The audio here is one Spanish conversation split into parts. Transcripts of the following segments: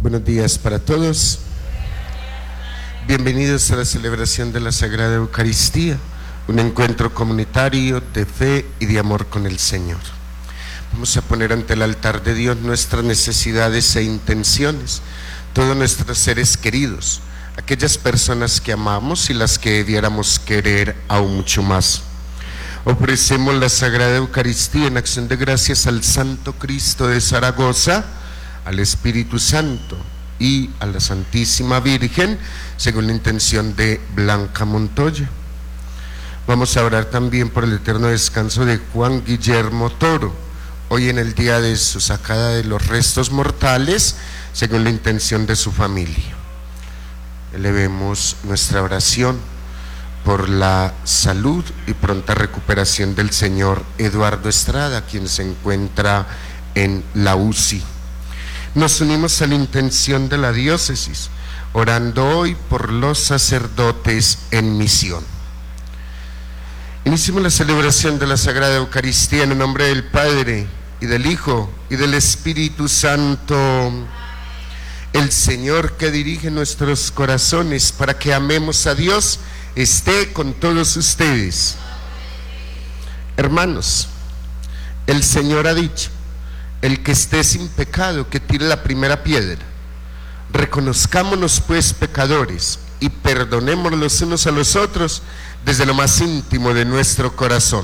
Buenos días para todos. Bienvenidos a la celebración de la Sagrada Eucaristía, un encuentro comunitario de fe y de amor con el Señor. Vamos a poner ante el altar de Dios nuestras necesidades e intenciones, todos nuestros seres queridos, aquellas personas que amamos y las que debiéramos querer aún mucho más. Ofrecemos la Sagrada Eucaristía en acción de gracias al Santo Cristo de Zaragoza, al Espíritu Santo y a la Santísima Virgen, según la intención de Blanca Montoya. Vamos a orar también por el eterno descanso de Juan Guillermo Toro, hoy en el día de su sacada de los restos mortales, según la intención de su familia. Elevemos nuestra oración por la salud y pronta recuperación del señor Eduardo Estrada, quien se encuentra en la UCI. Nos unimos a la intención de la diócesis, orando hoy por los sacerdotes en misión. Iniciemos la celebración de la Sagrada Eucaristía en el nombre del Padre, y del Hijo, y del Espíritu Santo. El Señor que dirige nuestros corazones para que amemos a Dios, esté con todos ustedes. Hermanos, el Señor ha dicho: el que esté sin pecado, que tire la primera piedra. Reconozcámonos pues pecadores y perdonémonos los unos a los otros desde lo más íntimo de nuestro corazón.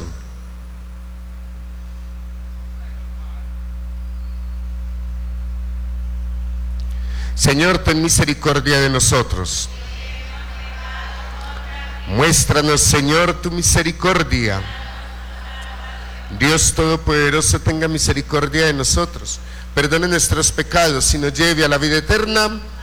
Señor, ten misericordia de nosotros. Muéstranos, Señor, tu misericordia. Dios Todopoderoso, tenga misericordia de nosotros, perdone nuestros pecados y nos lleve a la vida eterna.